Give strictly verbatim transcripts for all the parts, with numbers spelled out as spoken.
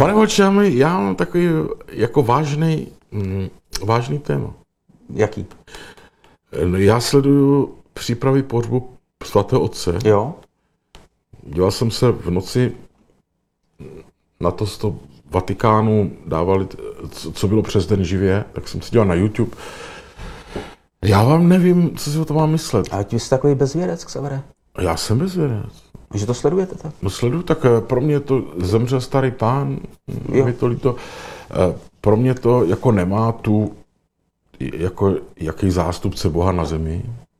Pane Holčámi, já mám takový jako vážný, mm, vážný téma. Jaký? Já sleduju přípravy pohřbu svatého otce. Jo. Díval jsem se v noci na to z toho Vatikánu, dávali, co bylo přes den živě, tak jsem se díval na YouTube. Já vám nevím, co si o tom mám myslet. Ale ty jsi takový bezvědec, Xavere. Já jsem bezvědec. Že to sledujete tak? No sleduju, tak pro mě to zemřel starý pán, mi to líto. Pro mě to jako nemá tu, jako jaký zástupce Boha na zemi.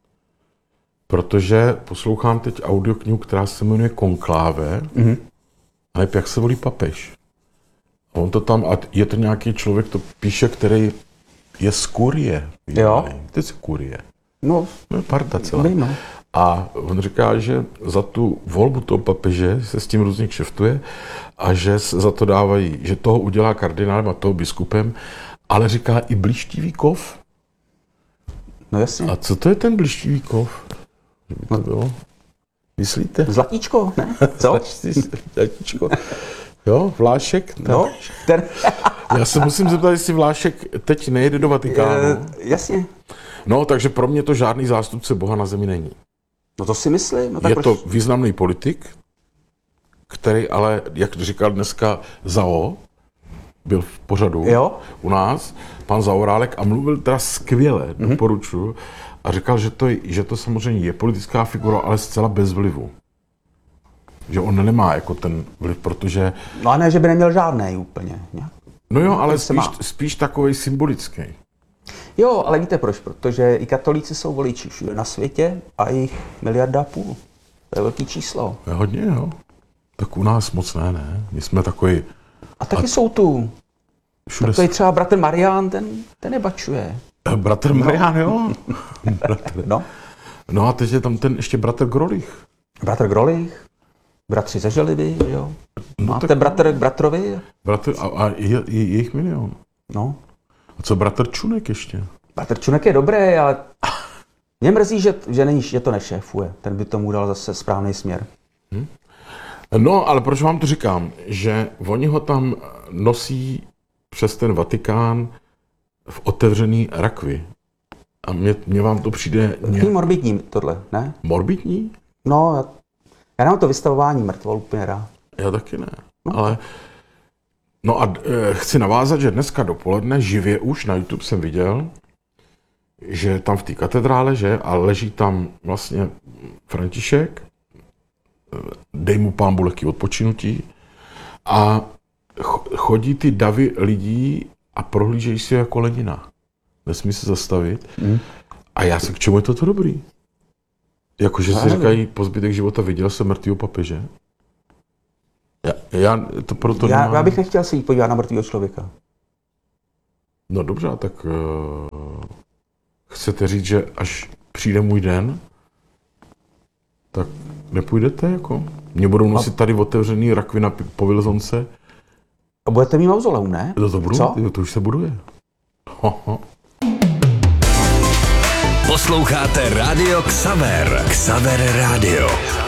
Protože poslouchám teď audioknihu, která se jmenuje Konkláve, mm-hmm. ale jak se volí papež. A on to tam, a je to nějaký člověk, to píše, který je z kurie. Jo. To je kurie. No, no parta celá. No. A on říká, že za tu volbu toho papeže se s tím různě kšeftuje a že za to dávají, že toho udělá kardinálem a toho biskupem, ale říká i blištivý kov. No jasně. A co to je ten blištivý kov? Že by to bylo? Myslíte? Zlatíčko, ne? Co? Zlatíčko. Jo, Vlášek? Tak. No, ten... Já se musím zeptat, jestli Vlášek teď nejede do Vatikánu. E, jasně. No, takže pro mě to žádný zástupce Boha na zemi není. No to si myslím. No tak je proč? to významný politik, který ale, jak říkal dneska Zao, byl v pořadu jo? u nás, pan Zaorálek, a mluvil teda skvěle, mm-hmm. doporučuji, a říkal, že to, že to samozřejmě je politická figura, ale zcela bez vlivu. Že on nemá jako ten vliv, protože... No a ne, že by neměl žádnej úplně. Ne? No jo, ale spíš, spíš takovej symbolický. Jo, ale víte proč? Protože i katolíci jsou voliči všude na světě a jich miliarda a půl. To je velký číslo. Je hodně, jo. Tak u nás moc ne, ne. My jsme takový... A taky a... jsou tu. Všude tak to je třeba bratr Marián, ten, ten nebačuje. Bratr Marián, no. Jo. bratr. No. No a teď je tam ten ještě bratr Grolich. Bratr Grolich, bratři ze Želivy, jo. No, máte tak... bratr k bratrovi? Bratr, a, a je, je, je jich milion. No. A co bratr Čunek ještě? Bratr Čunek je dobrý, ale mě mrzí, že, že, není, že to nešéfuje. Ten by tomu dal zase správný směr. Hm? No, ale proč vám to říkám? Že oni ho tam nosí přes ten Vatikán v otevřený rakvi. A mně, mně vám to přijde... Ně... morbidní tohle, ne? Morbidní? No, já, já nemám to vystavování mrtvol úplně rád. Já taky ne, no. ale... No a e, chci navázat, že dneska dopoledne živě už na YouTube jsem viděl, že tam v té katedrále, že, a leží tam vlastně František, dej mu pán Bůh lehký odpočinutí, a chodí ty davy lidí a prohlížejí si jako Lenina. Nesmí se zastavit. Mm. A já se, k čemu je toto dobrý? Jakože si říkají, po zbytek života viděl jsem mrtvýho papeže. Já, já, to proto já, nemám... já bych nechtěl se jít podívat na mrtvýho člověka. No dobře, tak uh, chcete říct, že až přijde můj den, tak nepůjdete jako? Mě budou nosit tady otevřený rakvy na povilzonce. A budete mít mauzoleum, ne? To, to budu, Co? To už se buduje. Ho, ho. Posloucháte Rádio Xaver. Xaver Rádio.